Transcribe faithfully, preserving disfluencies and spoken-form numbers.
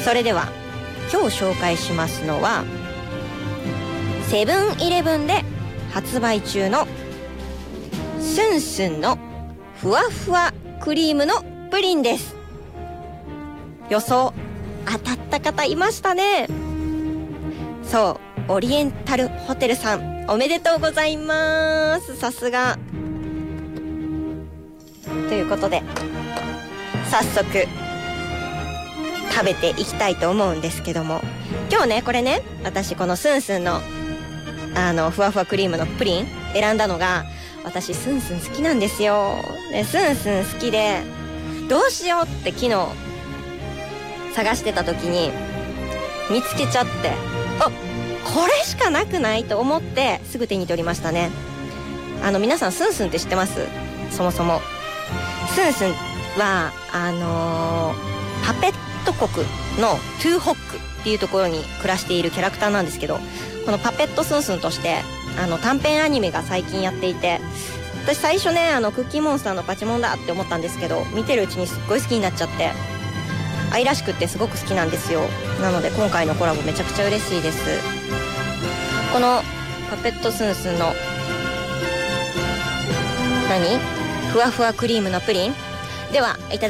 それでは今日紹介しますのはセブンイレブンで発売中のスンスンのふわふわクリームのプリンです。予想当たった方いましたね。そう、オリエンタルホテルさんおめでとうございます。さすがということで早速食べていきたいと思うんですけども、今日ねこれね私このスンスンのあのふわふわクリームのプリン選んだのが、私スンスン好きなんですよ。でスンスン好きでどうしようって昨日探してた時に見つけちゃって、あ、これしかなくないと思ってすぐ手に取りましたね。あの皆さんスンスンって知ってます？そもそもスンスンはあのー、パペット国のトゥーホックっていうところに暮らしているキャラクターなんですけど、このパペットスンスンとしてあの短編アニメが最近やっていて、私最初ねあのクッキーモンスターのパチモンだって思ったんですけど、見てるうちにすっごい好きになっちゃって愛らしくってすごく好きなんですよ。なので今回のコラボめちゃくちゃ嬉しいです。このパペットスンスンの何ふわふわクリームのプリンではいただ